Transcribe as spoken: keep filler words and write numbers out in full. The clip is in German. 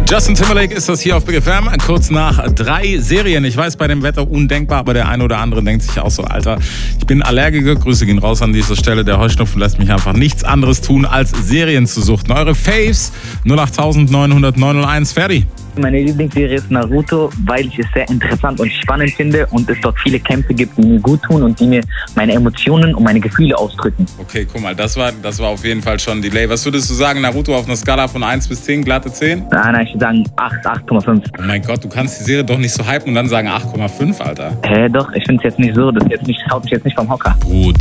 Justin Timberlake ist das hier auf Big F M, kurz nach drei Serien. Ich weiß, bei dem Wetter undenkbar, aber der eine oder andere denkt sich auch so, Alter, ich bin Allergiker, Grüße gehen raus an dieser Stelle. Der Heuschnupfen lässt mich einfach nichts anderes tun, als Serien zu suchten. Eure Faves, null acht neun null null neun null eins, Ferdi. Meine Lieblingsserie ist Naruto, weil ich es sehr interessant und spannend finde und es dort viele Kämpfe gibt, die mir gut tun und die mir meine Emotionen und meine Gefühle ausdrücken. Okay, guck mal, das war, das war auf jeden Fall schon Delay. Was würdest du sagen, Naruto auf einer Skala von eins bis zehn, glatte zehn? Nein, nein, ich würde sagen acht, acht Komma fünf. Oh mein Gott, du kannst die Serie doch nicht so hypen und dann sagen acht Komma fünf, Alter. Hä, doch, ich finde es jetzt nicht so, das, jetzt nicht, haut mich jetzt nicht vom Hocker. Gut.